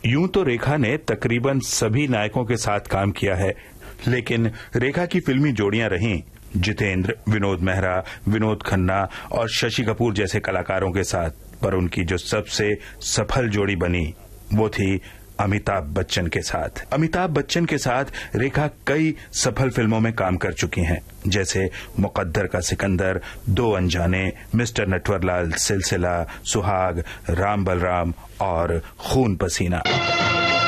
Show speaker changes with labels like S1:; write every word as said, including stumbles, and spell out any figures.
S1: यूं तो रेखा ने तकरीबन सभी नायकों के साथ काम किया है, लेकिन रेखा की फिल्मी जोड़ियां रहीं जितेंद्र, विनोद मेहरा, विनोद खन्ना और शशि कपूर जैसे कलाकारों के साथ। पर उनकी जो सबसे सफल जोड़ी बनी वो थी अमिताभ बच्चन के साथ। अमिताभ बच्चन के साथ रेखा कई सफल फिल्मों में काम कर चुकी हैं, जैसे मुकद्दर का सिकंदर, दो अनजाने, मिस्टर नटवरलाल, सिलसिला, सुहाग, राम बलराम और खून पसीना।